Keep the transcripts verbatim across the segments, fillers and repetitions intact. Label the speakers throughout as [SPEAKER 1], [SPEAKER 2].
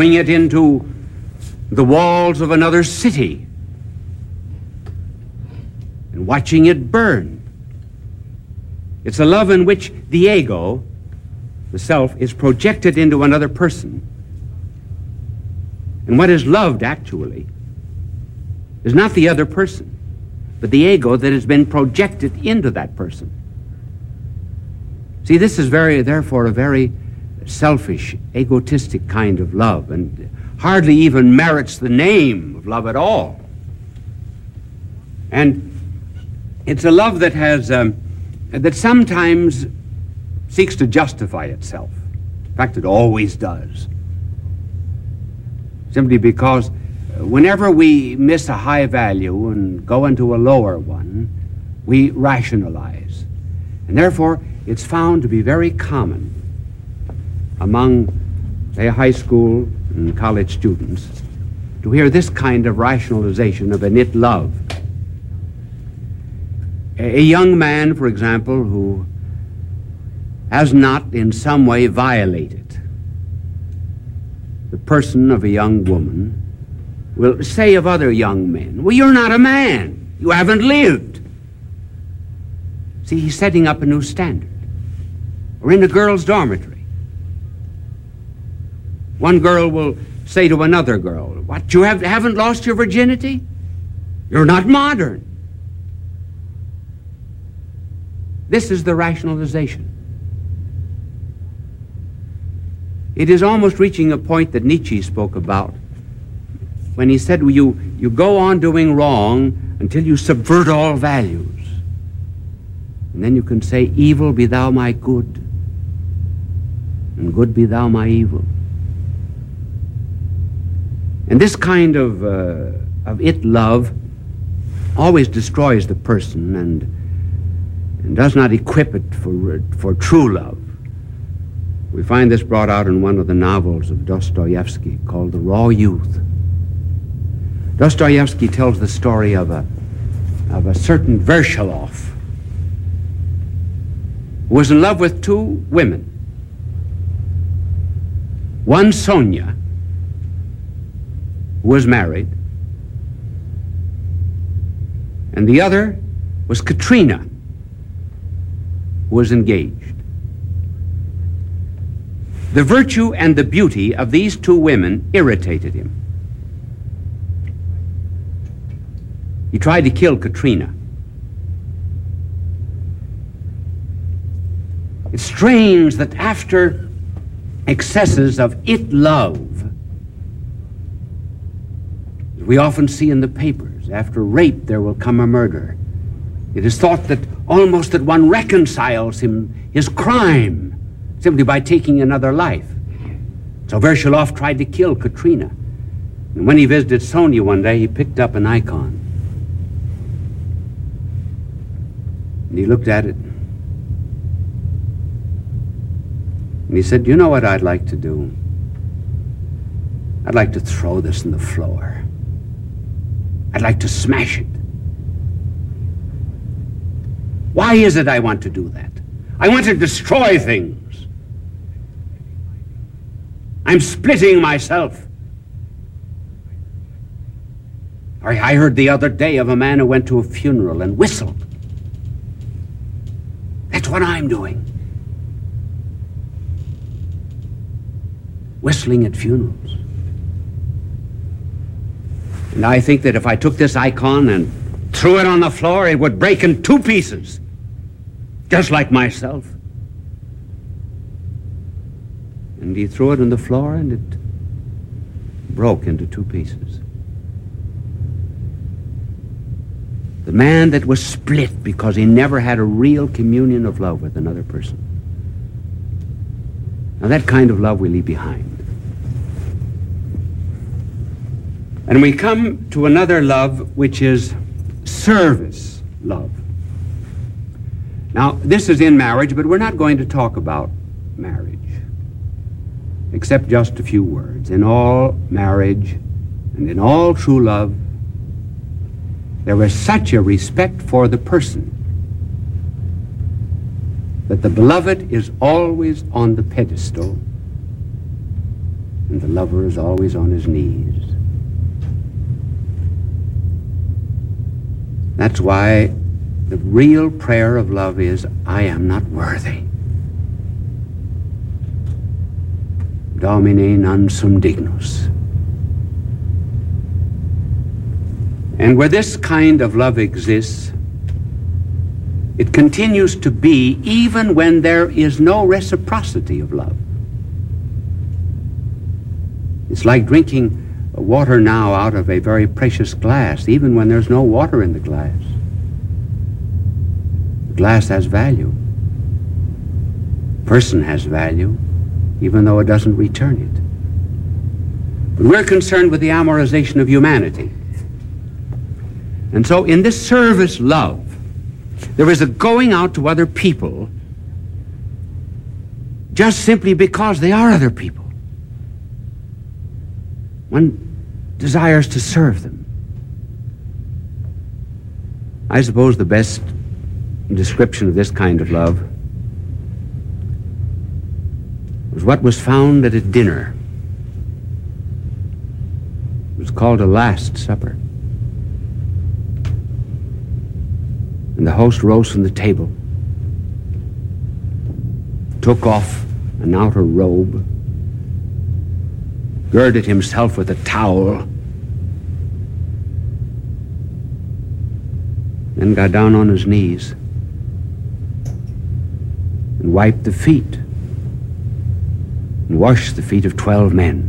[SPEAKER 1] bring it into the walls of another city and watching it burn. It's a love in which the ego, the self, is projected into another person. And what is loved, actually, is not the other person, but the ego that has been projected into that person. See, this is very, therefore, a very selfish, egotistic kind of love, and hardly even merits the name of love at all. And it's a love that has, um, that sometimes seeks to justify itself. In fact, it always does. Simply because whenever we miss a high value and go into a lower one, we rationalize. And therefore, it's found to be very common among, say, high school and college students to hear this kind of rationalization of an it love. A, a young man, for example, who has not in some way violated the person of a young woman will say of other young men, well, you're not a man. You haven't lived. See, he's setting up a new standard. Or in a girl's dormitory, one girl will say to another girl, what, you have, haven't lost your virginity? You're not modern. This is the rationalization. It is almost reaching a point that Nietzsche spoke about when he said, well, you, you go on doing wrong until you subvert all values. And then you can say, evil be thou my good, and good be thou my evil. And this kind of, uh, of it love always destroys the person and, and does not equip it for, for true love. We find this brought out in one of the novels of Dostoevsky called The Raw Youth. Dostoevsky tells the story of a, of a certain Vershilov who was in love with two women. One, Sonia, who was married, and the other was Katrina, who was engaged. The virtue and the beauty of these two women irritated him. He tried to kill Katrina. It's strange that after excesses of it love, we often see in the papers, after rape there will come a murder. It is thought that almost that one reconciles him, his crime, simply by taking another life. So Vershilov tried to kill Katrina. And when he visited Sonia one day, he picked up an icon. And he looked at it. And he said, you know what I'd like to do? I'd like to throw this on the floor. I'd like to smash it. Why is it I want to do that? I want to destroy things. I'm splitting myself. I heard the other day of a man who went to a funeral and whistled. That's what I'm doing. Whistling at funerals. And I think that if I took this icon and threw it on the floor, it would break in two pieces, just like myself. And he threw it on the floor, and it broke into two pieces. The man that was split because he never had a real communion of love with another person. Now that kind of love we leave behind. And we come to another love, which is service love. Now, this is in marriage, but we're not going to talk about marriage, except just a few words. In all marriage and in all true love, there is such a respect for the person that the beloved is always on the pedestal and the lover is always on his knees. That's why the real prayer of love is, I am not worthy. Domine non sum dignus. And where this kind of love exists, it continues to be even when there is no reciprocity of love. It's like drinking water now out of a very precious glass, even when there's no water in the glass. The glass has value. The person has value, even though it doesn't return it. But we're concerned with the amorization of humanity. And so in this service love, there is a going out to other people just simply because they are other people. One desires to serve them. I suppose the best description of this kind of love was what was found at a dinner. It was called a Last Supper. And the host rose from the table, took off an outer robe, girded himself with a towel, then got down on his knees and wiped the feet and washed the feet of twelve men.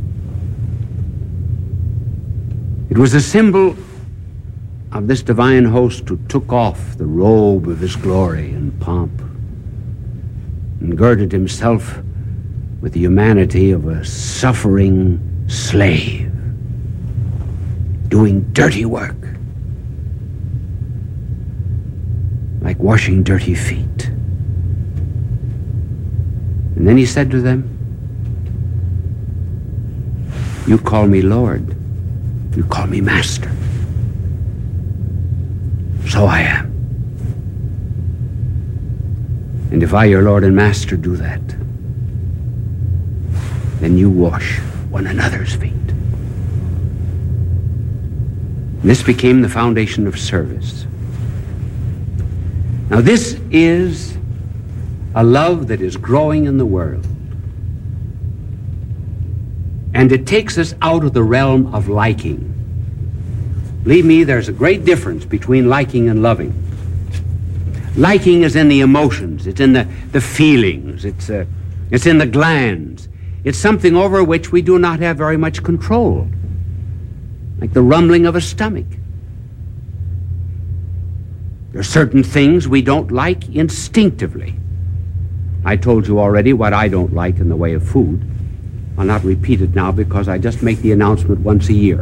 [SPEAKER 1] It was a symbol of this divine host who took off the robe of his glory and pomp and girded himself with the humanity of a suffering slave doing dirty work, like washing dirty feet. And then he said to them, you call me Lord, you call me Master. So I am. And if I, your Lord and Master, do that, then you wash one another's feet. And this became the foundation of service. Now this is a love that is growing in the world. And it takes us out of the realm of liking. Believe me, there's a great difference between liking and loving. Liking is in the emotions, it's in the, the feelings, it's, uh, it's in the glands. It's something over which we do not have very much control, like the rumbling of a stomach. There are certain things we don't like instinctively. I told you already what I don't like in the way of food. I'll not repeat it now because I just make the announcement once a year.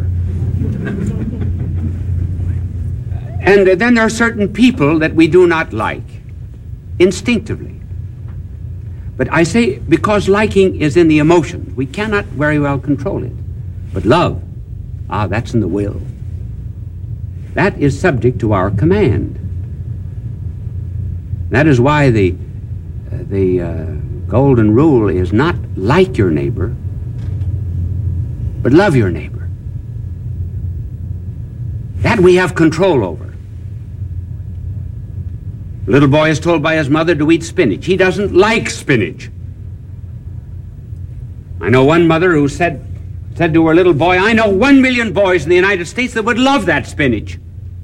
[SPEAKER 1] And then there are certain people that we do not like instinctively. But I say because liking is in the emotions, we cannot very well control it. But love, ah, that's in the will. That is subject to our command. That is why the, uh, the uh, golden rule is not like your neighbor, but love your neighbor. That we have control over. The little boy is told by his mother to eat spinach. He doesn't like spinach. I know one mother who said, said to her little boy, I know one million boys in the United States that would love that spinach.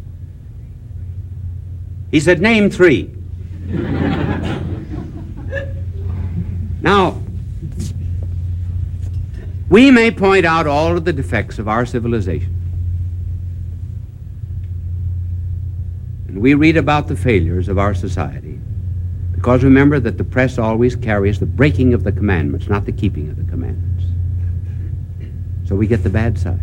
[SPEAKER 1] He said, name three. Now, we may point out all of the defects of our civilization. And we read about the failures of our society. Because remember that the press always carries the breaking of the commandments, not the keeping of the commandments. So we get the bad side.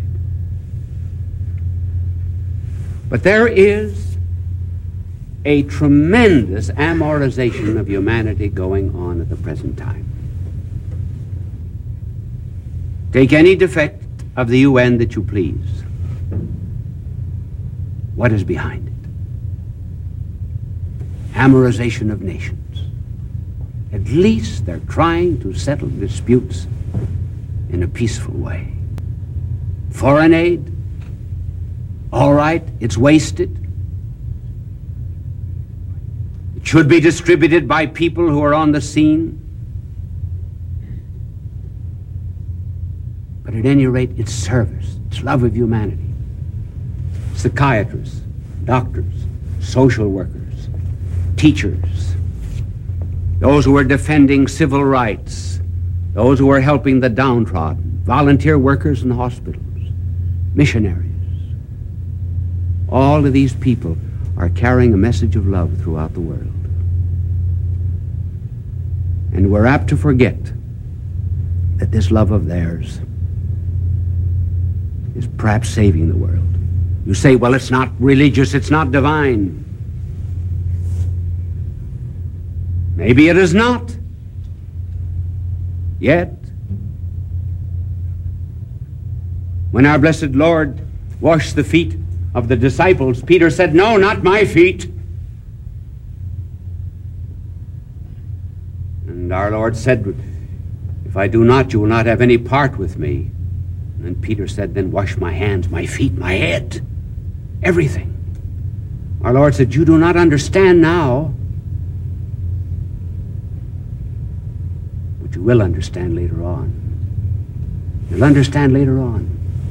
[SPEAKER 1] But there is a tremendous amorization of humanity going on at the present time. Take any defect of the U N that you please. What is behind it? Amorization of nations. At least they're trying to settle disputes in a peaceful way. Foreign aid, all right, it's wasted. It should be distributed by people who are on the scene. But at any rate, it's service, it's love of humanity. Psychiatrists, doctors, social workers, teachers, those who are defending civil rights, those who are helping the downtrodden, volunteer workers in hospitals, missionaries. All of these people are carrying a message of love throughout the world. And we're apt to forget that this love of theirs is perhaps saving the world. You say, well, it's not religious, it's not divine. Maybe it is not. Yet, when our blessed Lord washed the feet of the disciples, Peter said, no, not my feet. And our Lord said, if I do not, you will not have any part with me. And Peter said, then wash my hands, my feet, my head, everything. Our Lord said, you do not understand now, but you will understand later on. You'll understand later on.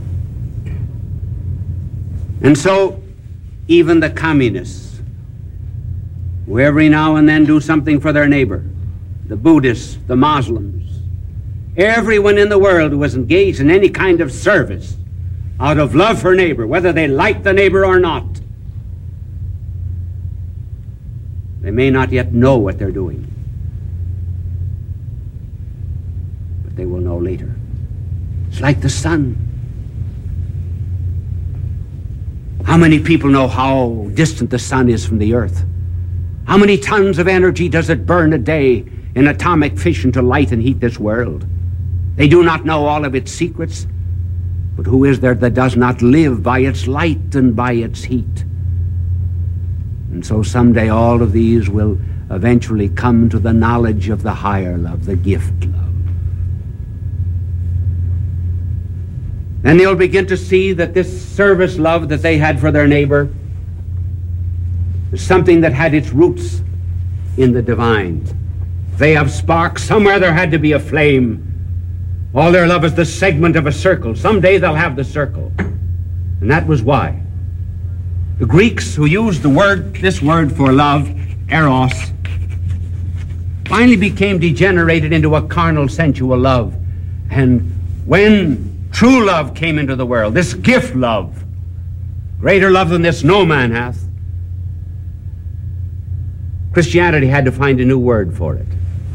[SPEAKER 1] And so, even the communists, who every now and then do something for their neighbor, the Buddhists, the Muslims, everyone in the world who was engaged in any kind of service out of love for neighbor, whether they like the neighbor or not, they may not yet know what they're doing, but they will know later. It's like the sun. How many people know how distant the sun is from the earth? How many tons of energy does it burn a day in atomic fission to light and heat this world? They do not know all of its secrets, but who is there that does not live by its light and by its heat? And so someday all of these will eventually come to the knowledge of the higher love, the gift love. Then they'll begin to see that this service love that they had for their neighbor is something that had its roots in the divine. They have sparks. Somewhere there had to be a flame. All their love is the segment of a circle. Someday they'll have the circle. And that was why the Greeks, who used the word, this word for love, eros, finally became degenerated into a carnal, sensual love. And when true love came into the world, this gift love, greater love than this no man hath, Christianity had to find a new word for it.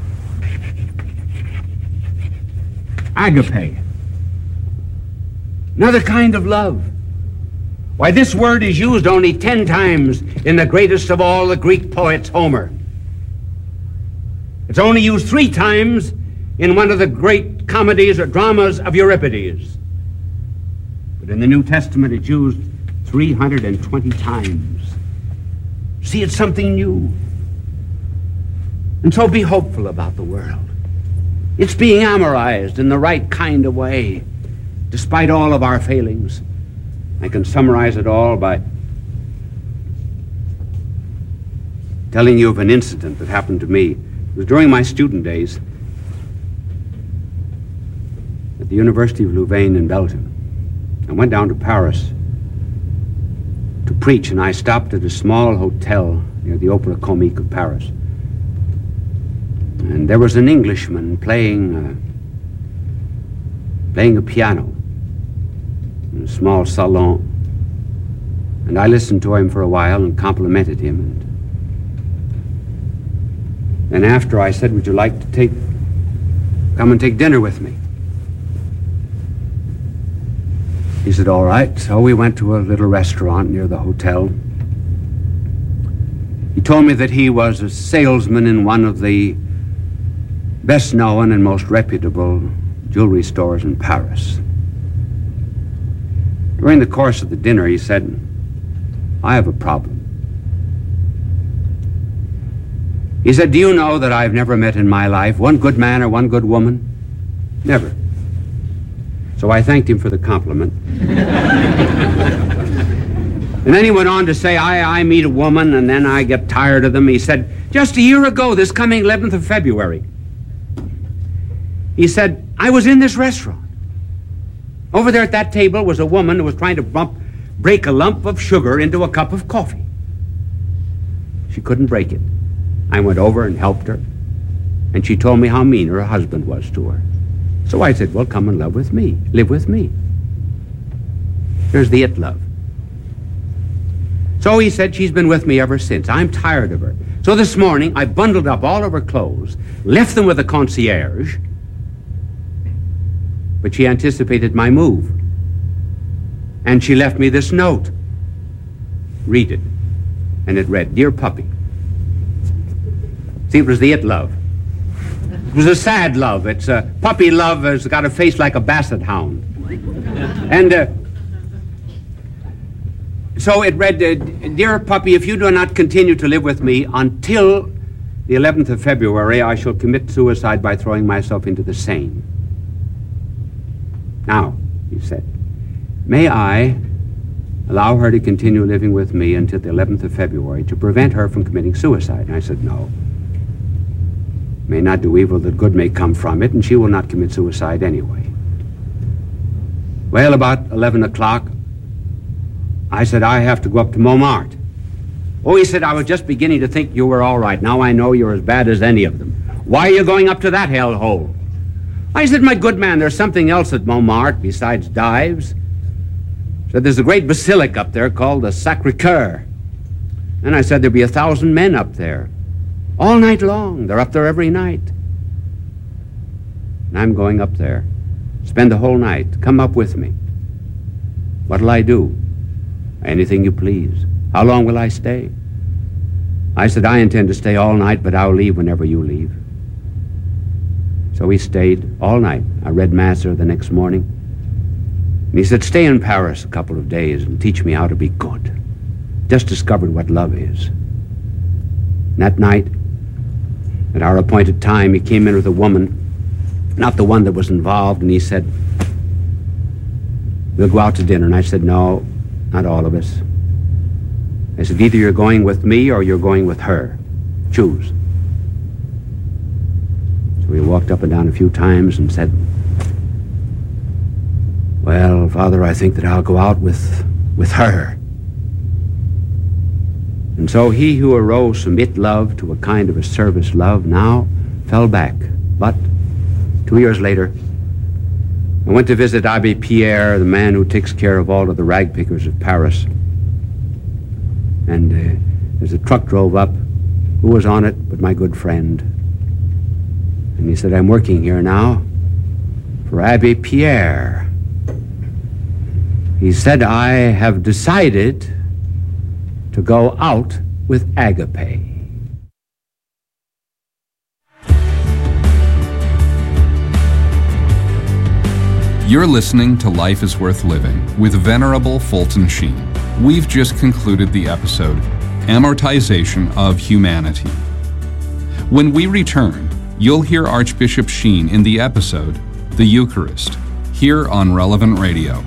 [SPEAKER 1] Agape. Another kind of love. Why, this word is used only ten times in the greatest of all the Greek poets, Homer. It's only used three times in one of the great comedies or dramas of Euripides. But in the New Testament, it's used three hundred twenty times. See, it's something new. And so be hopeful about the world. It's being amorized in the right kind of way, despite all of our failings. I can summarize it all by telling you of an incident that happened to me. It was during my student days at the University of Louvain in Belgium. I went down to Paris to preach, and I stopped at a small hotel near the Opera Comique of Paris. And there was an Englishman playing uh, playing a piano in a small salon. And I listened to him for a while and complimented him. And then after I said, would you like to take, come and take dinner with me? He said, all right. So we went to a little restaurant near the hotel. He told me that he was a salesman in one of the best known and most reputable jewelry stores in Paris. During the course of the dinner, he said, I have a problem. He said, do you know that I've never met in my life one good man or one good woman? Never. So I thanked him for the compliment. And then he went on to say, I, I meet a woman, and then I get tired of them. He said, just a year ago, this coming eleventh of February, he said, I was in this restaurant. Over there at that table was a woman who was trying to bump, break a lump of sugar into a cup of coffee. She couldn't break it. I went over and helped her, and she told me how mean her husband was to her. So I said, well, come and live with me. Live with me. Here's the it love. So he said, she's been with me ever since. I'm tired of her. So this morning, I bundled up all of her clothes, left them with the concierge, but she anticipated my move. And she left me this note. Read it. And it read, Dear Puppy. See, it was the it love. It was a sad love. It's a puppy love has got a face like a basset hound. And uh, so it read, uh, Dear Puppy, if you do not continue to live with me until the eleventh of February, I shall commit suicide by throwing myself into the Seine. Now, he said, may I allow her to continue living with me until the eleventh of February to prevent her from committing suicide? And I said, no. May not do evil that good may come from it, and she will not commit suicide anyway. Well, about eleven o'clock, I said, I have to go up to Montmartre. Oh, he said, I was just beginning to think you were all right. Now I know you're as bad as any of them. Why are you going up to that hellhole? I said, my good man, there's something else at Montmartre besides dives. Said, there's a great basilica up there called the Sacré-Cœur. And I said, there'll be a thousand men up there. All night long. They're up there every night. And I'm going up there. Spend the whole night. Come up with me. What'll I do? Anything you please. How long will I stay? I said, I intend to stay all night, but I'll leave whenever you leave. So he stayed all night. I read Mass there the next morning. And he said, stay in Paris a couple of days and teach me how to be good. Just discovered what love is. And that night, at our appointed time, he came in with a woman, not the one that was involved, and he said, we'll go out to dinner. And I said, no, not all of us. I said, either you're going with me or you're going with her. Choose. So we walked up and down a few times and said, well, Father, I think that I'll go out with, with her. And so he who arose from it love to a kind of a service love now fell back. But two years later, I went to visit Abbé Pierre, the man who takes care of all of the rag pickers of Paris. And uh, as a truck drove up, who was on it but my good friend? And he said, I'm working here now for Abbé Pierre. He said, I have decided to go out with Agape.
[SPEAKER 2] You're listening to Life is Worth Living with Venerable Fulton Sheen. We've just concluded the episode, Amortization of Humanity. When we return, you'll hear Archbishop Sheen in the episode, The Eucharist, here on Relevant Radio.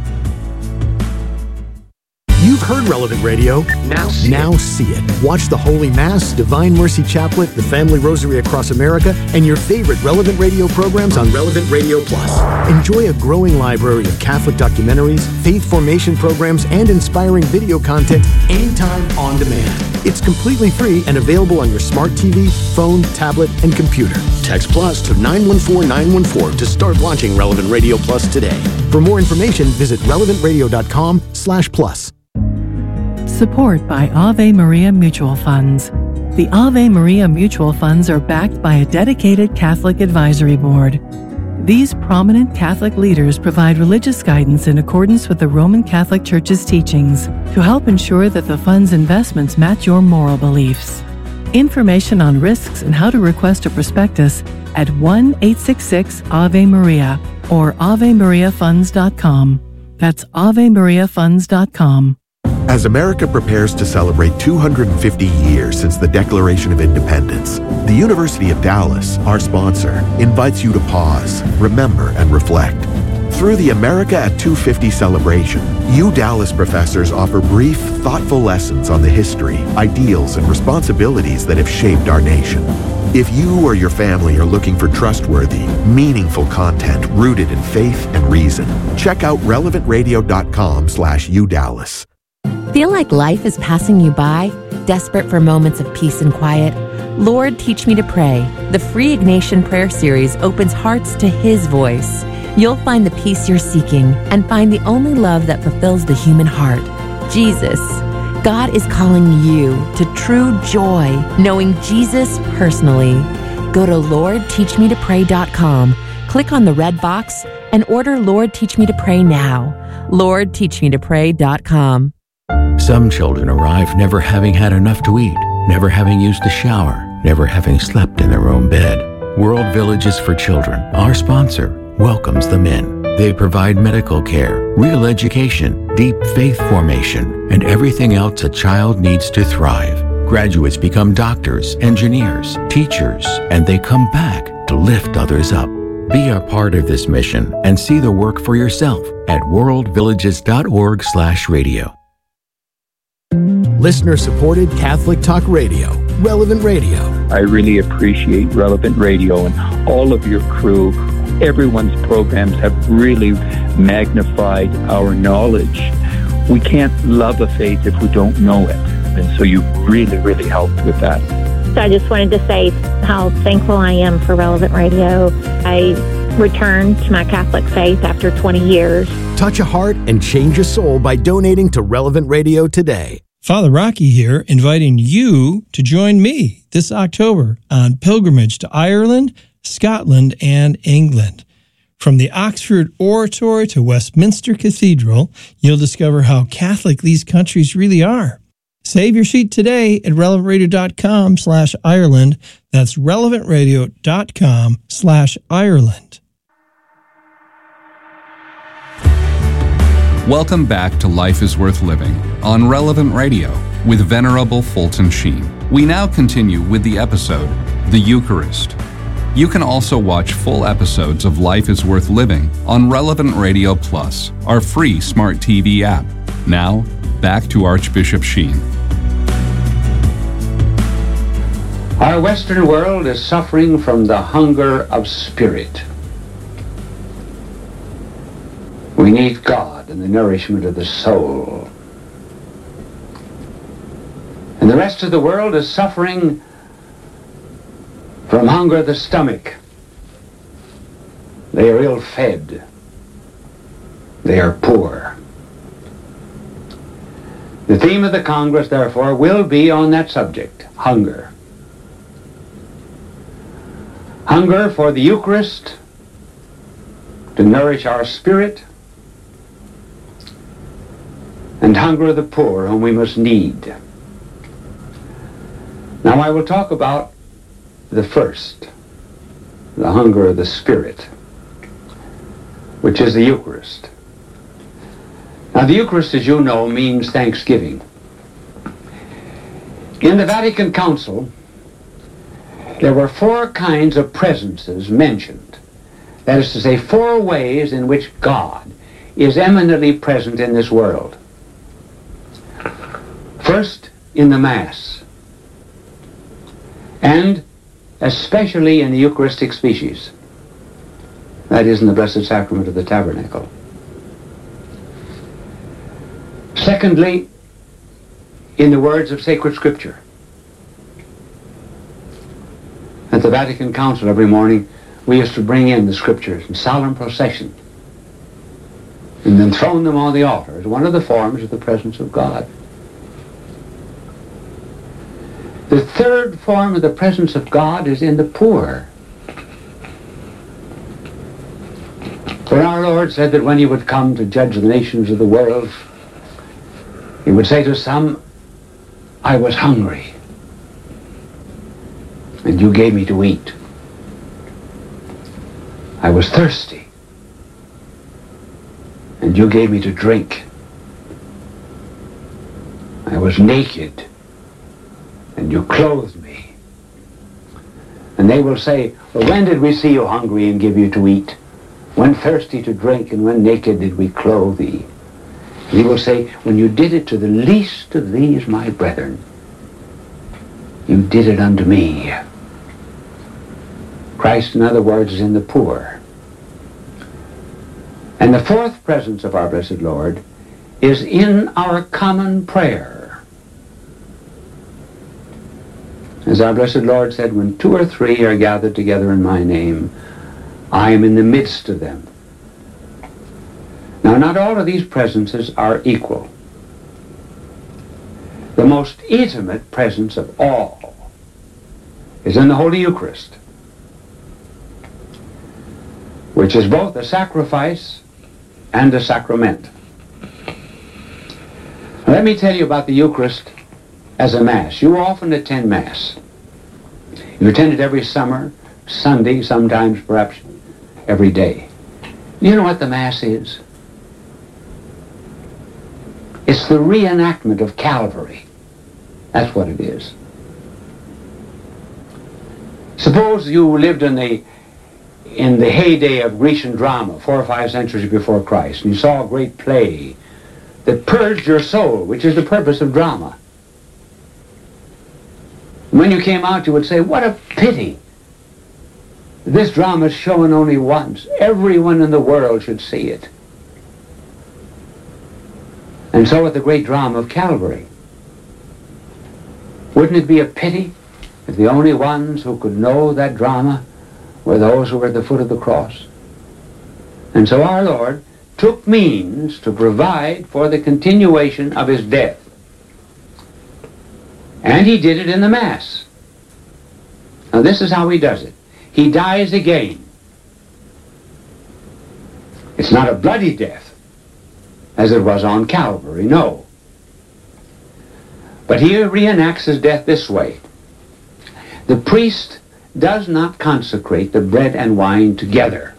[SPEAKER 3] You've heard Relevant Radio. Now see, now it. see it. Watch the Holy Mass, Divine Mercy Chaplet, the Family Rosary Across America, and your favorite Relevant Radio programs on Relevant Radio Plus. Enjoy a growing library of Catholic documentaries, faith formation programs, and inspiring video content anytime on demand. It's completely free and available on your smart T V, phone, tablet, and computer. Text Plus to nine one four nine one four to start watching Relevant Radio Plus today. For more information, visit relevant radio dot com slash plus.
[SPEAKER 4] Support by Ave Maria Mutual Funds. The Ave Maria Mutual Funds are backed by a dedicated Catholic advisory board. These prominent Catholic leaders provide religious guidance in accordance with the Roman Catholic Church's teachings to help ensure that the fund's investments match your moral beliefs. Information on risks and how to request a prospectus at one eight six six Ave Maria or ave maria funds dot com. That's ave maria funds dot com.
[SPEAKER 5] As America prepares to celebrate two hundred fifty years since the Declaration of Independence, the University of Dallas, our sponsor, invites you to pause, remember, and reflect. Through the America at two fifty celebration, U Dallas professors offer brief, thoughtful lessons on the history, ideals, and responsibilities that have shaped our nation. If you or your family are looking for trustworthy, meaningful content rooted in faith and reason, check out relevant radio dot com slash U Dallas.
[SPEAKER 6] Feel like life is passing you by? Desperate for moments of peace and quiet? Lord, Teach Me to Pray. The free Ignatian Prayer Series opens hearts to His voice. You'll find the peace you're seeking and find the only love that fulfills the human heart, Jesus. God is calling you to true joy, knowing Jesus personally. Go to lord teach me to pray dot com, click on the red box, and order Lord Teach Me to Pray now. lord teach me to pray dot com.
[SPEAKER 7] Some children arrive never having had enough to eat, never having used a shower, never having slept in their own bed. World Villages for Children, our sponsor, welcomes them in. They provide medical care, real education, deep faith formation, and everything else a child needs to thrive. Graduates become doctors, engineers, teachers, and they come back to lift others up. Be a part of this mission and see the work for yourself at world villages dot org slash radio.
[SPEAKER 3] Listener-supported Catholic Talk Radio, Relevant Radio.
[SPEAKER 8] I really appreciate Relevant Radio and all of your crew. Everyone's programs have really magnified our knowledge. We can't love a faith if we don't know it. And so you really, really helped with that.
[SPEAKER 9] So I just wanted to say how thankful I am for Relevant Radio. I returned to my Catholic faith after twenty years.
[SPEAKER 3] Touch a heart and change a soul by donating to Relevant Radio today.
[SPEAKER 10] Father Rocky here, inviting you to join me this October on pilgrimage to Ireland, Scotland, and England. From the Oxford Oratory to Westminster Cathedral, you'll discover how Catholic these countries really are. Save your seat today at relevant radio dot com slash Ireland. That's relevant radio dot com slash Ireland.
[SPEAKER 2] Welcome back to Life is Worth Living on Relevant Radio with Venerable Fulton Sheen. We now continue with the episode, The Eucharist. You can also watch full episodes of Life is Worth Living on Relevant Radio Plus, our free smart T V app. Now, back to Archbishop Sheen.
[SPEAKER 1] Our Western world is suffering from the hunger of spirit. We need God and the nourishment of the soul. And the rest of the world is suffering from hunger of the stomach. They are ill-fed. They are poor. The theme of the Congress, therefore, will be on that subject, hunger. Hunger for the Eucharist to nourish our spirit, and hunger of the poor whom we must need. Now I will talk about the first, the hunger of the spirit, which is the Eucharist. Now the Eucharist, as you know, means thanksgiving. In the Vatican Council, there were four kinds of presences mentioned. That is to say, four ways in which God is eminently present in this world. First, in the Mass, and especially in the Eucharistic species. That is, in the Blessed Sacrament of the Tabernacle. Secondly, in the words of sacred Scripture. At the Vatican Council every morning, we used to bring in the Scriptures in solemn procession and then throw them on the altar as one of the forms of the presence of God. The third form of the presence of God is in the poor. For our Lord said that when he would come to judge the nations of the world, he would say to some, I was hungry, and you gave me to eat. I was thirsty, and you gave me to drink. I was naked, and you clothed me. And they will say, well, when did we see you hungry and give you to eat? when thirsty to drink, and when naked did we clothe thee. And he will say, when you did it to the least of these, my brethren, you did it unto me. Christ, in other words, is in the poor. And the fourth presence of our blessed Lord is in our common prayer. As our blessed Lord said, when two or three are gathered together in my name, I am in the midst of them. Now, not all of these presences are equal. The most intimate presence of all is in the Holy Eucharist, which is both a sacrifice and a sacrament. Let me tell you about the Eucharist as a Mass. You often attend Mass. You attend it every summer, Sunday, sometimes perhaps every day. You know what the Mass is? It's the reenactment of Calvary. That's what it is. Suppose you lived in the in the heyday of Grecian drama, four or five centuries before Christ, and you saw a great play that purged your soul, which is the purpose of drama. When you came out, you would say, what a pity. This drama is shown only once. Everyone in the world should see it. And so with the great drama of Calvary. Wouldn't it be a pity if the only ones who could know that drama were those who were at the foot of the cross? And so our Lord took means to provide for the continuation of his death. And he did it in the Mass. Now this is how he does it. He dies again. It's not a bloody death, as it was on Calvary, no. But he reenacts his death this way. The priest does not consecrate the bread and wine together.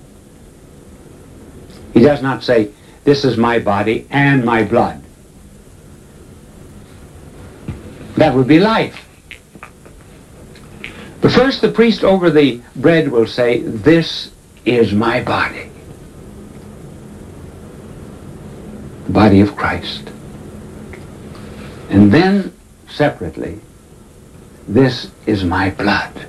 [SPEAKER 1] He does not say, this is my body and my blood. That would be life. But first the priest over the bread will say, this is my body. The body of Christ. And then, separately, this is my blood.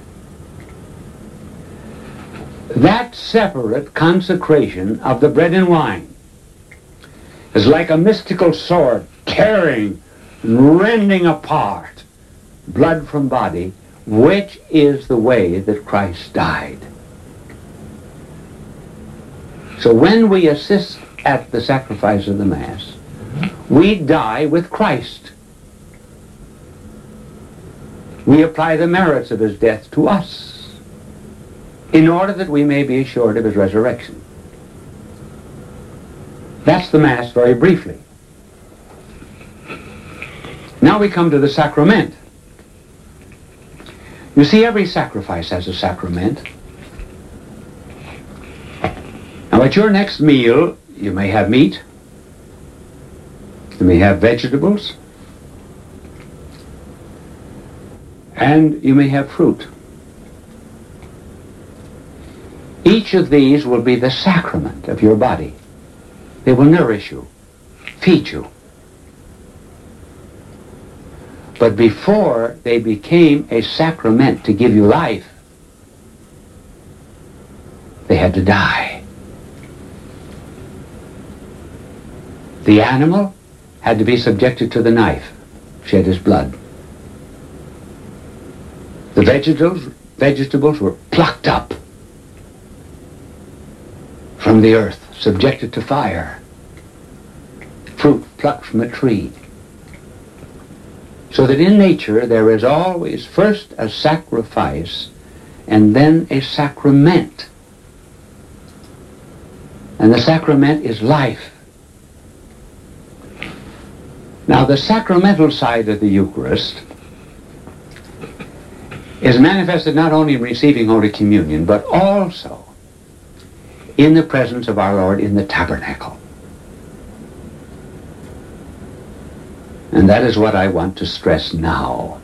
[SPEAKER 1] That separate consecration of the bread and wine is like a mystical sword tearing and rending apart blood from body, which is the way that Christ died. So when we assist at the sacrifice of the Mass, we die with Christ. We apply the merits of his death to us in order that we may be assured of his resurrection. That's the Mass very briefly. Now we come to the sacrament. You see, every sacrifice has a sacrament. Now at your next meal, you may have meat, you may have vegetables, and you may have fruit. Each of these will be the sacrament of your body. They will nourish you, feed you. But before they became a sacrament to give you life, they had to die. The animal had to be subjected to the knife, shed his blood. The vegetables, vegetables were plucked up from the earth, subjected to fire. Fruit plucked from a tree. So that in nature there is always first a sacrifice and then a sacrament. And the sacrament is life. Now the sacramental side of the Eucharist is manifested not only in receiving Holy Communion, but also in the presence of our Lord in the tabernacle. And that is what I want to stress now.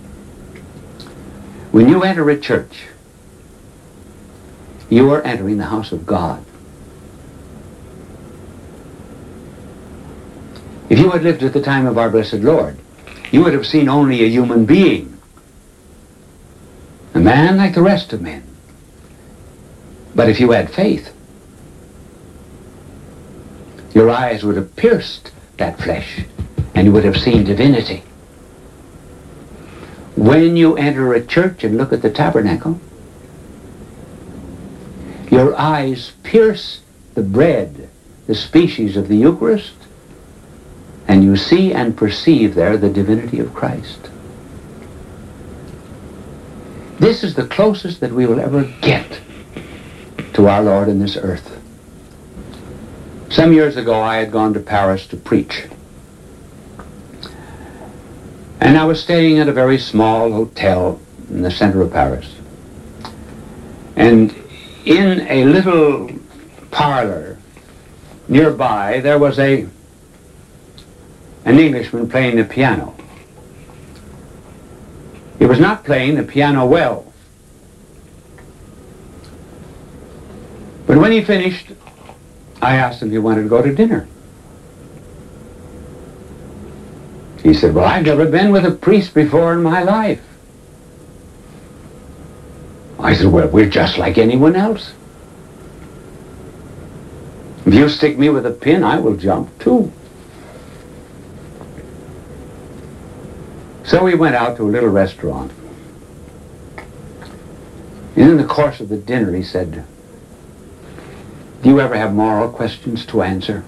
[SPEAKER 1] When you enter a church, you are entering the house of God. If you had lived at the time of our blessed Lord, you would have seen only a human being, a man like the rest of men. But if you had faith, your eyes would have pierced that flesh, and you would have seen divinity. When you enter a church and look at the tabernacle, your eyes pierce the bread, the species of the Eucharist, and you see and perceive there the divinity of Christ. This is the closest that we will ever get to our Lord in this earth. Some years ago, I had gone to Paris to preach. And I was staying at a very small hotel in the center of Paris. And in a little parlor nearby, there was a an Englishman playing the piano. He was not playing the piano well. But when he finished, I asked him if he wanted to go to dinner. He said, well, I've never been with a priest before in my life. I said, well, we're just like anyone else. If you stick me with a pin, I will jump too. So we went out to a little restaurant. And in the course of the dinner, he said, do you ever have moral questions to answer?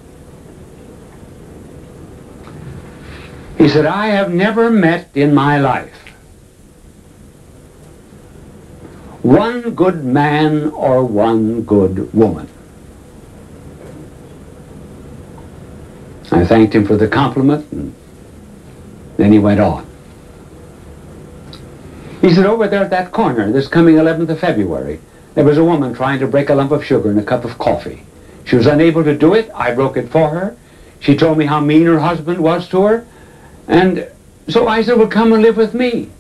[SPEAKER 1] He said, I have never met in my life one good man or one good woman. I thanked him for the compliment, and then he went on. He said, over there at that corner, this coming eleventh of February, there was a woman trying to break a lump of sugar in a cup of coffee. She was unable to do it. I broke it for her. She told me how mean her husband was to her. And so I said, well, come and live with me.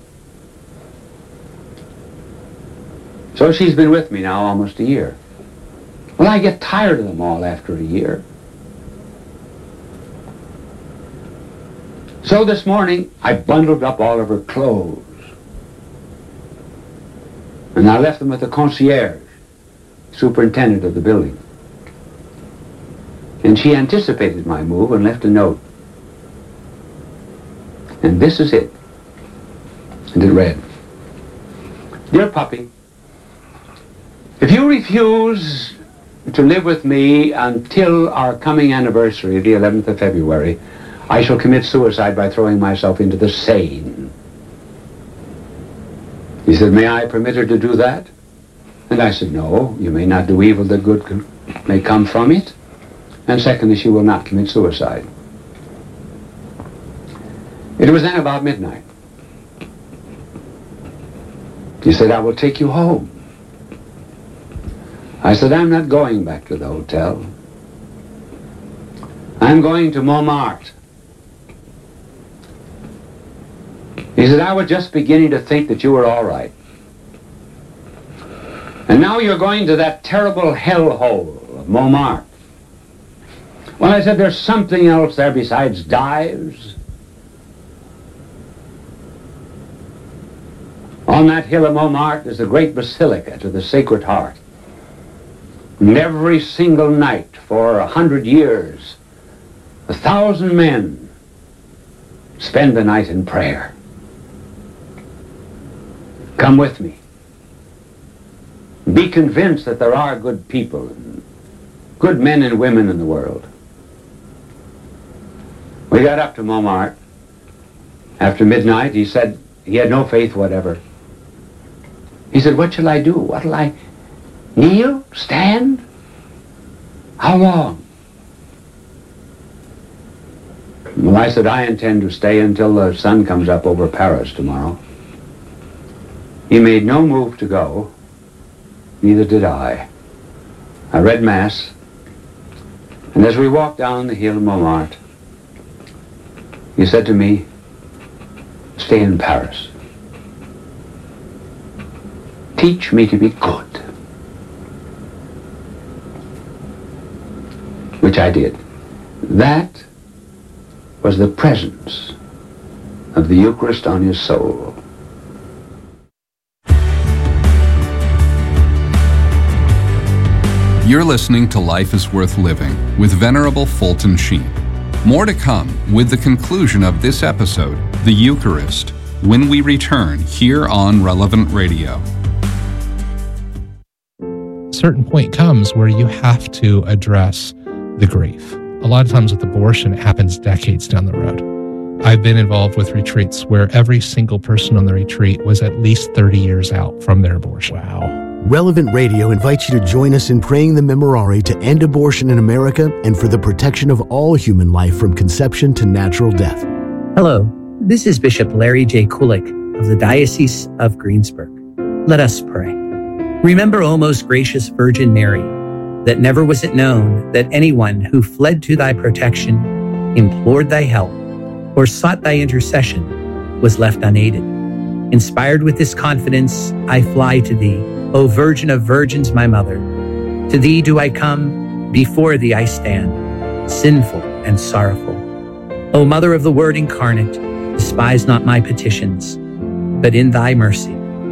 [SPEAKER 1] So she's been with me now almost a year. Well, I get tired of them all after a year. So this morning, I bundled up all of her clothes. And I left them with the concierge, superintendent of the building. And she anticipated my move and left a note. And this is it. And it read, Dear puppy, if you refuse to live with me until our coming anniversary, the eleventh of February, I shall commit suicide by throwing myself into the Seine. He said, may I permit her to do that? And I said, no, you may not do evil that good can, may come from it. And secondly, she will not commit suicide. It was then about midnight. He said, I will take you home. I said, I'm not going back to the hotel. I'm going to Montmartre. He said, I was just beginning to think that you were all right. And now you're going to that terrible hellhole of Montmartre. Well, I said, there's something else there besides dives. On that hill of Montmartre is the great basilica to the Sacred Heart. And every single night for a hundred years, a thousand men spend the night in prayer. Come with me. Be convinced that there are good people, good men and women in the world. We got up to Montmartre. After midnight, he said he had no faith whatever. He said, what shall I do? What'll I kneel? Stand? How long? Well, I said, I intend to stay until the sun comes up over Paris tomorrow. He made no move to go. Neither did I. I read Mass, and as we walked down the hill of Montmartre, he said to me, stay in Paris. Teach me to be good. Which I did. That was the presence of the Eucharist on his soul.
[SPEAKER 2] You're listening to Life is Worth Living with Venerable Fulton Sheen. More to come with the conclusion of this episode, The Eucharist, when we return here on Relevant Radio.
[SPEAKER 11] A certain point comes where you have to address the grief. A lot of times with abortion, it happens decades down the road. I've been involved with retreats where every single person on the retreat was at least thirty years out from their abortion.
[SPEAKER 3] Wow. Relevant Radio invites you to join us in praying the Memorare to end abortion in America and for the protection of all human life from conception to natural death.
[SPEAKER 12] Hello, this is Bishop Larry J. Kulik of the Diocese of Greensburg. Let us pray. Remember, O most gracious Virgin Mary, that never was it known that anyone who fled to thy protection, implored thy help, or sought thy intercession was left unaided. Inspired with this confidence, I fly to thee, O Virgin of Virgins, my Mother. To thee do I come, before thee I stand, sinful and sorrowful. O Mother of the Word incarnate, despise not my petitions, but in thy mercy,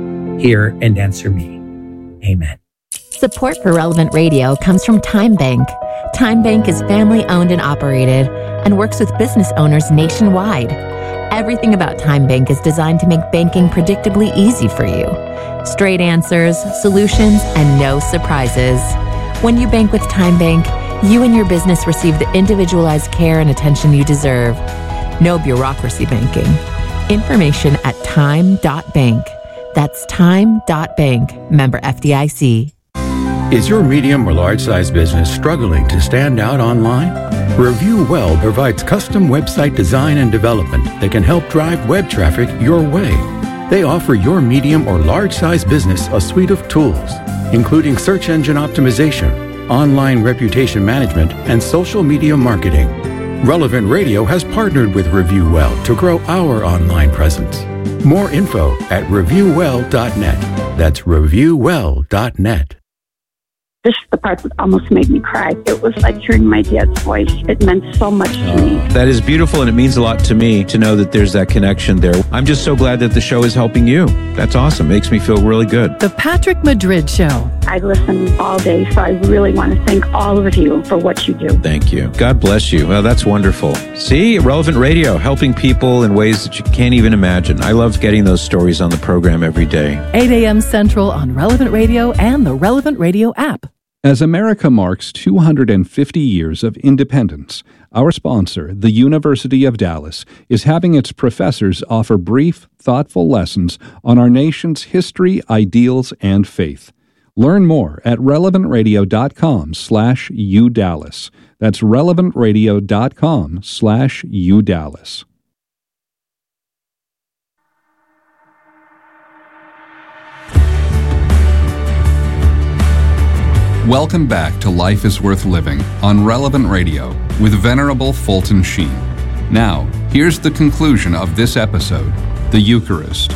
[SPEAKER 12] hear and answer me. Amen.
[SPEAKER 6] Support for Relevant Radio comes from Time Bank. Time Bank is family-owned and operated and works with business owners nationwide. Everything about Time Bank is designed to make banking predictably easy for you. Straight answers, solutions, and no surprises. When you bank with Time Bank, you and your business receive the individualized care and attention you deserve. No bureaucracy banking. Information at time dot bank. That's time dot bank. Member F D I C.
[SPEAKER 7] Is your medium or large size business struggling to stand out online? Review Well provides custom website design and development that can help drive web traffic your way. They offer your medium or large size business a suite of tools, including search engine optimization, online reputation management, and social media marketing. Relevant Radio has partnered with Review Well to grow our online presence. More info at review well dot net. That's review well dot net.
[SPEAKER 13] This is the part that almost made me cry. It was like hearing my dad's voice. It meant so much to me.
[SPEAKER 14] That is beautiful, and it means a lot to me to know that there's that connection there. I'm just so glad that the show is helping you. That's awesome. Makes me feel really good.
[SPEAKER 4] The Patrick Madrid Show.
[SPEAKER 13] I listen all day, so I really want to thank all of you for what you do.
[SPEAKER 14] Thank you. God bless you. Well, that's wonderful. See, Relevant Radio, helping people in ways that you can't even imagine. I love getting those stories on the program every day.
[SPEAKER 4] eight a.m. Central on Relevant Radio and the Relevant Radio app.
[SPEAKER 2] As America marks two hundred fifty years of independence, our sponsor, the University of Dallas, is having its professors offer brief, thoughtful lessons on our nation's history, ideals, and faith. Learn more at relevant radio dot com slash U Dallas. That's relevant radio dot com slash U Dallas. Welcome back to Life is Worth Living on Relevant Radio with Venerable Fulton Sheen. Now, here's the conclusion of this episode, The Eucharist.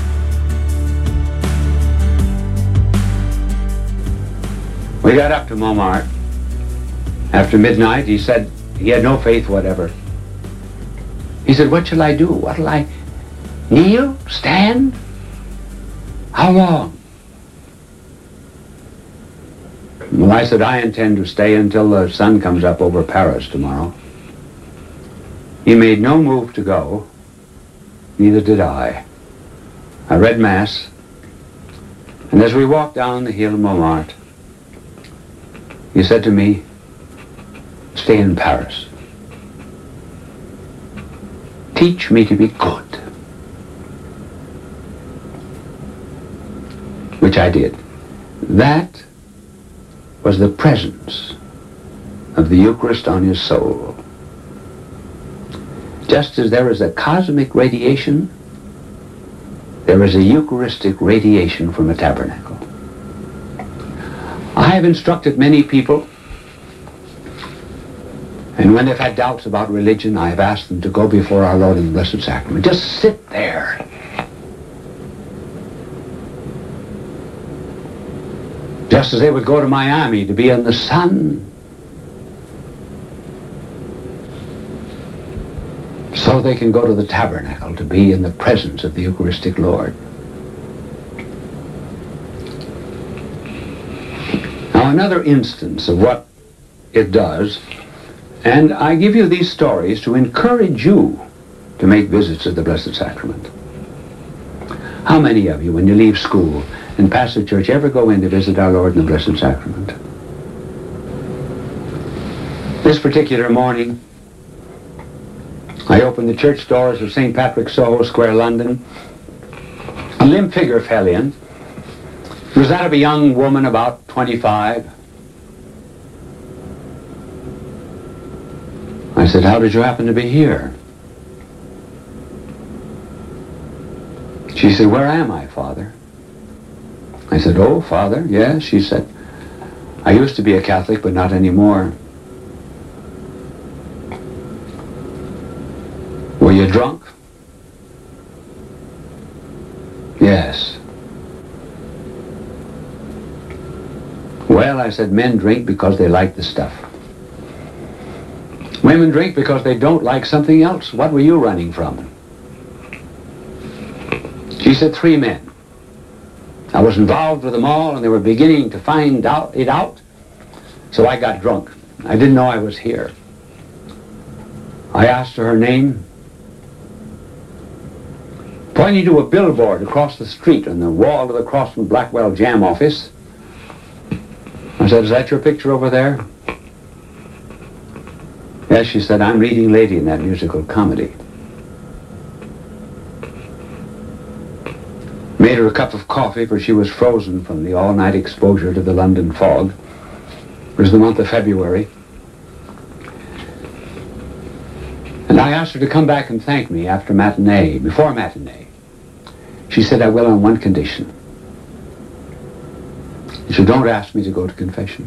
[SPEAKER 1] We got up to Montmartre. After midnight, he said he had no faith whatever. He said, what shall I do? What'll I kneel? Stand? How long? Well, I said, I intend to stay until the sun comes up over Paris tomorrow. He made no move to go. Neither did I. I read Mass, and as we walked down the hill of Montmartre, he said to me, stay in Paris. Teach me to be good. Which I did. That was the presence of the Eucharist on his soul. Just as there is a cosmic radiation, there is a Eucharistic radiation from a tabernacle. I have instructed many people, and when they've had doubts about religion, I have asked them to go before our Lord in the Blessed Sacrament. Just sit there. Just as they would go to Miami to be in the sun. So so they can go to the tabernacle to be in the presence of the Eucharistic Lord. Now, another instance of what it does, and I give you these stories to encourage you to make visits to the Blessed Sacrament. How many of you, when you leave school and pass the church, ever go in to visit our Lord in the Blessed Sacrament? This particular morning, I opened the church doors of Saint Patrick's, Soho Square, London. A limp figure fell in. It was that of a young woman about twenty-five. I said, "How did you happen to be here?" She said, "Where am I, Father?" I said, "Oh, Father, yes," she said. "I used to be a Catholic, but not anymore." "Were you drunk?" "Yes." "Well," I said, "men drink because they like the stuff. Women drink because they don't like something else. What were you running from?" She said, "Three men. I was involved with them all, and they were beginning to find out it out, so I got drunk. I didn't know I was here. I asked her her name, pointing to a billboard across the street on the wall of the Crossland Blackwell Jam office. I said, "Is that your picture over there?" "Yes," she said, "I'm leading lady in that musical comedy." Made her a cup of coffee, for she was frozen from the all-night exposure to the London fog. It was the month of February. And I asked her to come back and thank me after matinee, before matinee. She said, "I will on one condition. She said, don't ask me to go to confession."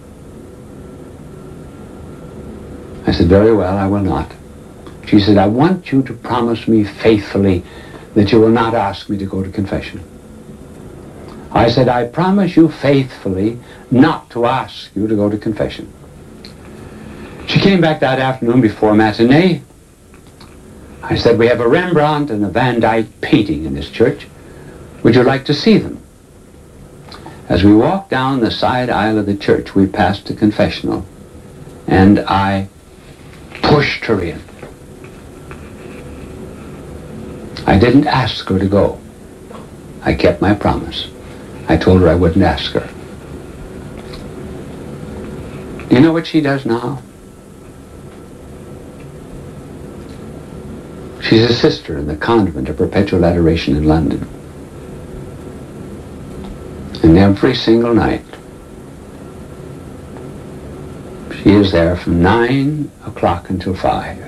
[SPEAKER 1] I said, "Very well, I will not." She said, "I want you to promise me faithfully that you will not ask me to go to confession." I said, "I promise you faithfully not to ask you to go to confession." She came back that afternoon before matinee. I said, "We have a Rembrandt and a Van Dyck painting in this church. Would you like to see them?" As we walked down the side aisle of the church, we passed the confessional, and I pushed her in. I didn't ask her to go. I kept my promise. I told her I wouldn't ask her. Do you know what she does now? She's a sister in the convent of Perpetual Adoration in London. And every single night, she is there from nine o'clock until five,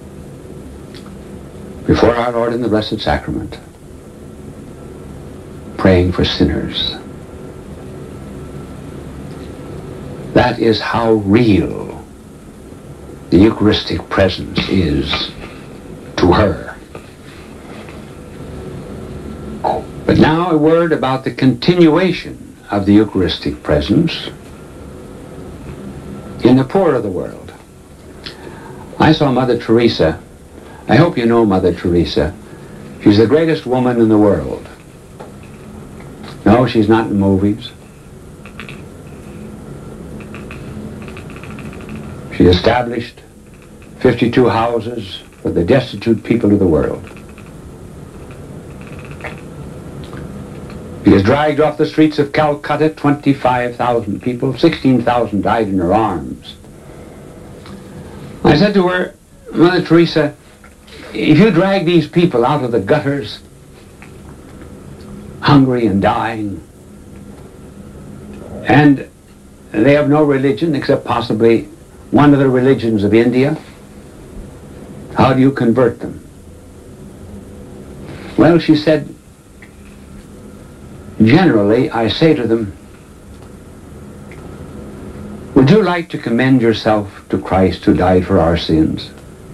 [SPEAKER 1] before our Lord in the Blessed Sacrament, praying for sinners. That is how real the Eucharistic presence is to her. But now a word about the continuation of the Eucharistic presence in the poor of the world. I saw Mother Teresa. I hope you know Mother Teresa. She's the greatest woman in the world. No, she's not in movies. She established fifty-two houses for the destitute people of the world. She was dragged off the streets of Calcutta, twenty-five thousand people, sixteen thousand died in her arms. I said to her, "Mother Teresa, if you drag these people out of the gutters, hungry and dying, and they have no religion except possibly one of the religions of India, how do you convert them?" Well, she said, "Generally, I say to them, would you like to commend yourself to Christ who died for our sins?"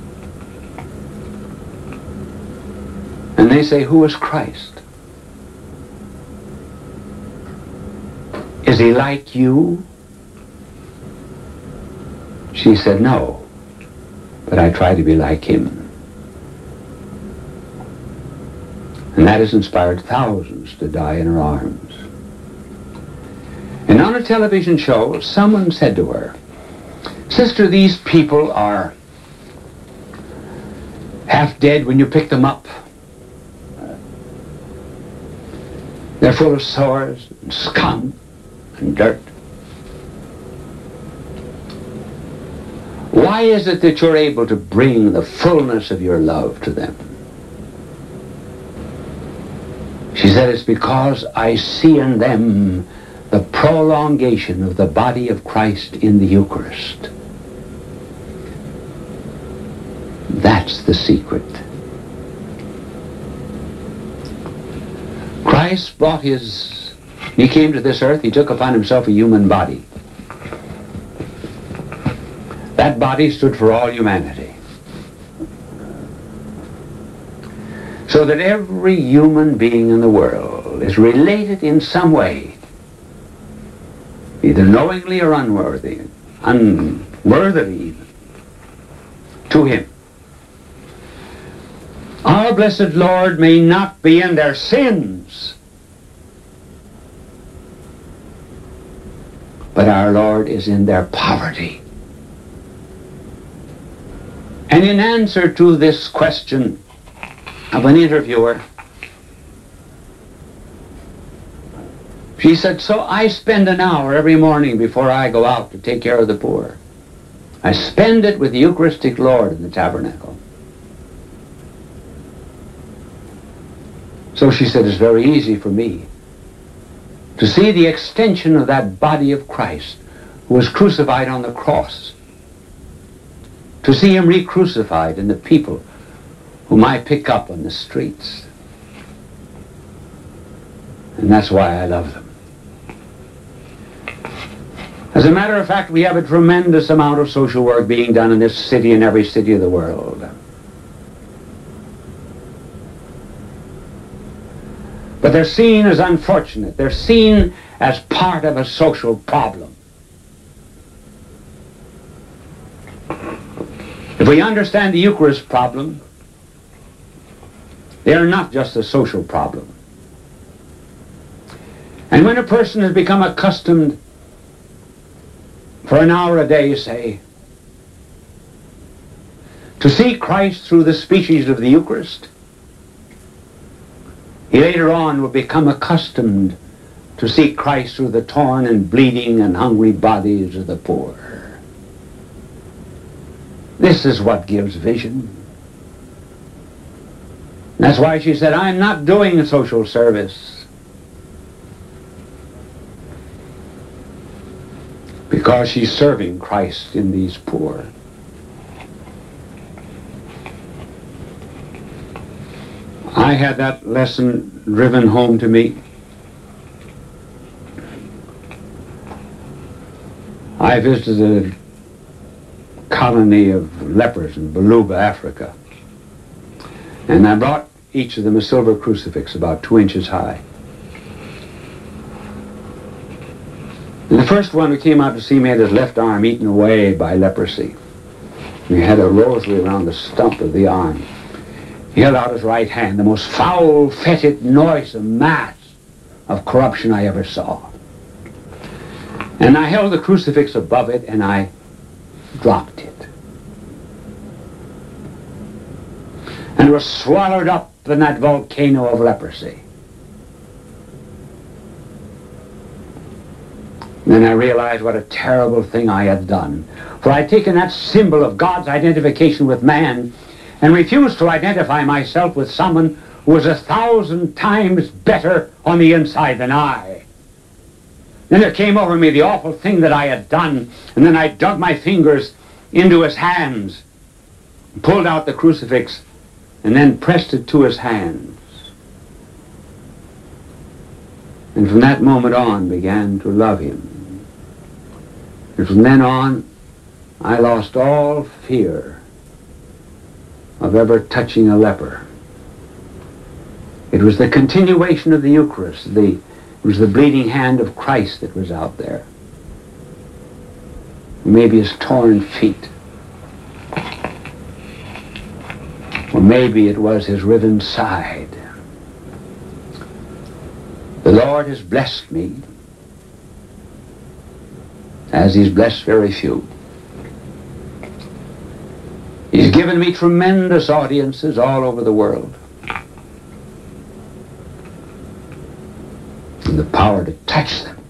[SPEAKER 1] And they say, "Who is Christ? Is he like you?" She said, "No, but I try to be like him." And that has inspired thousands to die in her arms. And on a television show, someone said to her, "Sister, these people are half dead when you pick them up. They're full of sores and scum and dirt. Why is it that you're able to bring the fullness of your love to them?" She said, "It's because I see in them the prolongation of the body of Christ in the Eucharist. That's the secret." Christ brought his, he came to this earth, he took upon himself a human body. That body stood for all humanity. So that every human being in the world is related in some way, either knowingly or unworthy, unworthily even, to him. Our blessed Lord may not be in their sins, but our Lord is in their poverty. And in answer to this question of an interviewer, she said, "So I spend an hour every morning before I go out to take care of the poor. I spend it with the Eucharistic Lord in the tabernacle." So she said, "It's very easy for me to see the extension of that body of Christ who was crucified on the cross, to see him re-crucified in the people whom I pick up on the streets. And that's why I love them." As a matter of fact, we have a tremendous amount of social work being done in this city and every city of the world. But they're seen as unfortunate. They're seen as part of a social problem. If we understand the Eucharist problem, they are not just a social problem. And when a person has become accustomed for an hour a day, say, to see Christ through the species of the Eucharist, he later on will become accustomed to see Christ through the torn and bleeding and hungry bodies of the poor. This is what gives vision. That's why she said, "I'm not doing a social service because she's serving Christ in these poor." I had that lesson driven home to me. I visited a colony of lepers in Baluba, Africa. And I brought each of them a silver crucifix about two inches high. And the first one who came out to see me had his left arm eaten away by leprosy. He had a rosary around the stump of the arm. He held out his right hand, the most foul, fetid, noisome mass of corruption I ever saw. And I held the crucifix above it and I dropped it. And it was swallowed up in that volcano of leprosy. Then I realized what a terrible thing I had done. For I had taken that symbol of God's identification with man and refused to identify myself with someone who was a thousand times better on the inside than I. Then there came over me the awful thing that I had done, and then I dug my fingers into his hands, pulled out the crucifix, and then pressed it to his hands. And from that moment on began to love him. And from then on, I lost all fear of ever touching a leper. It was the continuation of the Eucharist. The, it was the bleeding hand of Christ that was out there. Maybe his torn feet. Or maybe it was his riven side. The Lord has blessed me, as He's blessed very few. He's given me tremendous audiences all over the world. And the power to touch them.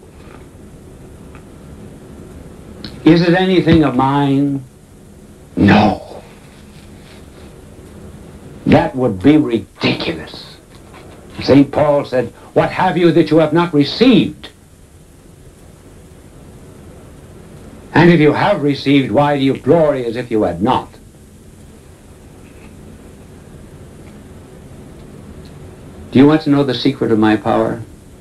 [SPEAKER 1] Is it anything of mine? No. That would be ridiculous. Saint Paul said, "What have you that you have not received? And if you have received, why do you glory as if you had not?" Do you want to know the secret of my power?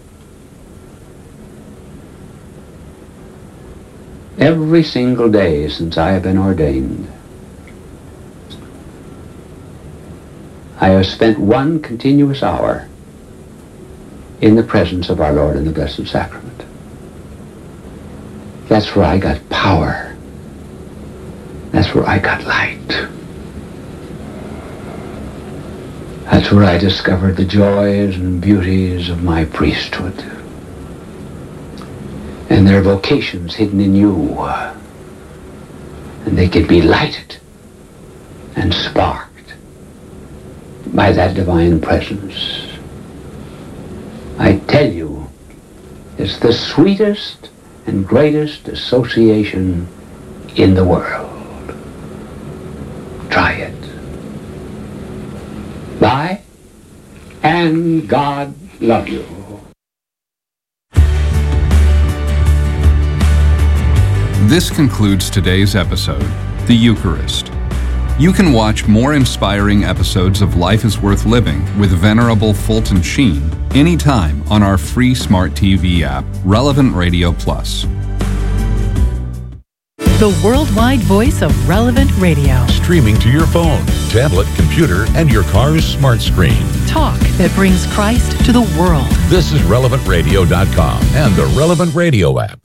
[SPEAKER 1] Every single day since I have been ordained, I have spent one continuous hour in the presence of our Lord in the Blessed Sacrament. That's where I got power. That's where I got light. That's where I discovered the joys and beauties of my priesthood. And their vocations hidden in you. And they can be lighted and sparked by that divine presence. I tell you, it's the sweetest and greatest association in the world. Try it. Bye, and God love you.
[SPEAKER 2] This concludes today's episode, The Eucharist. You can watch more inspiring episodes of Life is Worth Living with Venerable Fulton Sheen anytime on our free smart T V app, Relevant Radio Plus.
[SPEAKER 4] The worldwide voice of Relevant Radio.
[SPEAKER 15] Streaming to your phone, tablet, computer, and your car's smart screen.
[SPEAKER 4] Talk that brings Christ to the world.
[SPEAKER 15] This is relevant radio dot com and the Relevant Radio app.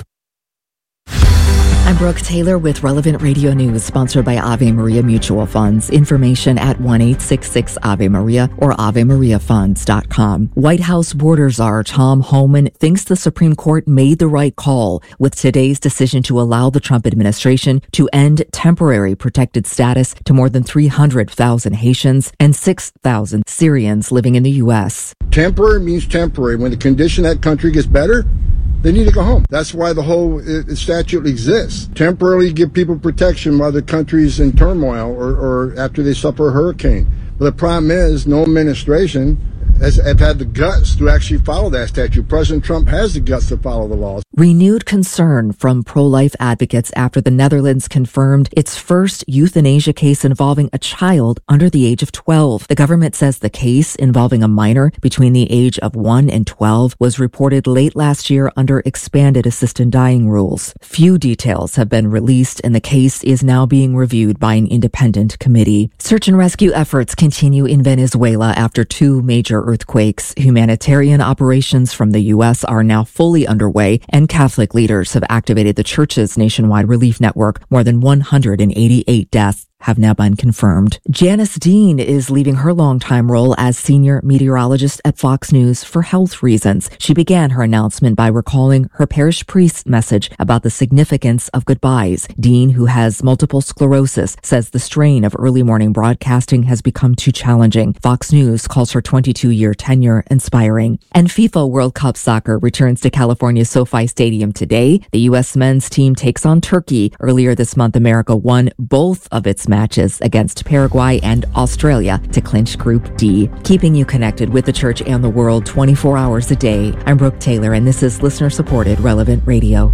[SPEAKER 16] I'm Brooke Taylor with Relevant Radio News, sponsored by Ave Maria Mutual Funds. Information at one eight six six Ave Maria or ave maria funds dot com. White House border czar Tom Homan thinks the Supreme Court made the right call with today's decision to allow the Trump administration to end temporary protected status to more than three hundred thousand Haitians and six thousand Syrians living in the U S.
[SPEAKER 17] Temporary means temporary. When the condition of that country gets better, they need to go home. That's why the whole uh, statute exists. Temporarily give people protection while the country's in turmoil or, or after they suffer a hurricane. But the problem is no administration has have had the guts to actually follow that statute. President Trump has the guts to follow the laws.
[SPEAKER 16] Renewed concern from pro-life advocates after the Netherlands confirmed its first euthanasia case involving a child under the age of twelve. The government says the case involving a minor between the age of one and twelve was reported late last year under expanded assisted dying rules. Few details have been released, and the case is now being reviewed by an independent committee. Search and rescue efforts continue in Venezuela after two major earthquakes. Humanitarian operations from the U S are now fully underway, and Catholic leaders have activated the church's nationwide relief network. More than one hundred eighty-eight deaths have now been confirmed. Janice Dean is leaving her longtime role as senior meteorologist at Fox News for health reasons. She began her announcement by recalling her parish priest's message about the significance of goodbyes. Dean, who has multiple sclerosis, says the strain of early morning broadcasting has become too challenging. Fox News calls her twenty-two-year tenure inspiring. And FIFA World Cup soccer returns to California's SoFi Stadium today. The U S men's team takes on Turkey. Earlier this month, America won both of its matches against Paraguay and Australia to clinch Group D. Keeping you connected with the church and the world twenty-four hours a day. I'm Brooke Taylor, and this is listener-supported Relevant Radio.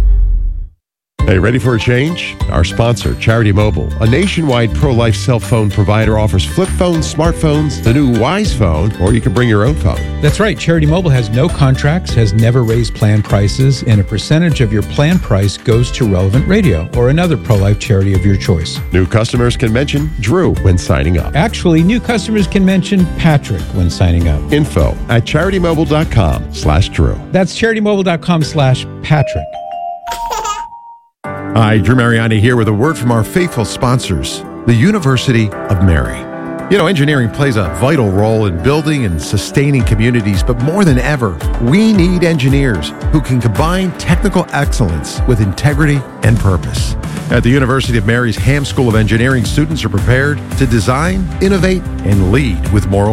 [SPEAKER 18] Hey, ready for a change? Our sponsor, Charity Mobile, a nationwide pro-life cell phone provider, offers flip phones, smartphones, the new Wise Phone, or you can bring your own phone.
[SPEAKER 19] That's right. Charity Mobile has no contracts, has never raised plan prices, and a percentage of your plan price goes to Relevant Radio or another pro-life charity of your choice.
[SPEAKER 18] New customers can mention Drew when signing up.
[SPEAKER 19] Actually, new customers can mention Patrick when signing up.
[SPEAKER 18] Info at charitymobile.com slash Drew.
[SPEAKER 19] That's charitymobile.com slash Patrick.
[SPEAKER 18] Hi, Drew Mariani here with a word from our faithful sponsors, the University of Mary. You know, engineering plays a vital role in building and sustaining communities, but more than ever, we need engineers who can combine technical excellence with integrity and purpose. At the University of Mary's Ham School of Engineering, students are prepared to design, innovate, and lead with moral